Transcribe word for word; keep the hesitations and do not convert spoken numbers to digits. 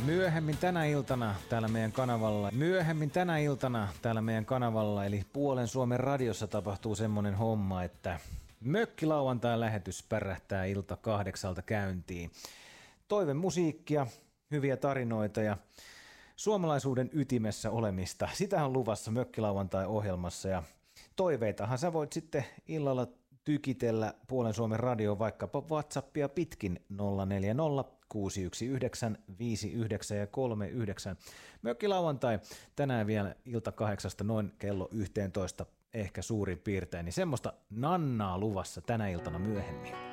Myöhemmin tänä iltana täällä meidän kanavalla, myöhemmin tänä iltana täällä meidän kanavalla, eli Puolen Suomen radiossa tapahtuu semmonen homma, että mökkilauantain lähetys pärähtää ilta kahdeksalta käyntiin. Toivemusiikkia, hyviä tarinoita ja suomalaisuuden ytimessä olemista. Sitä on luvassa mökkilauantai-ohjelmassa ja toiveitahan sä voit sitten illalla tykitellä Puolen Suomen radioon vaikkapa WhatsAppia pitkin nolla neljä nolla kuusi yksi yhdeksän viisi yhdeksän ja kolme yhdeksän. Mökkilauantai tänään vielä ilta kahdeksasta noin kello yhteentoista ehkä suurin piirtein, niin semmoista nannaa luvassa tänä iltana myöhemmin.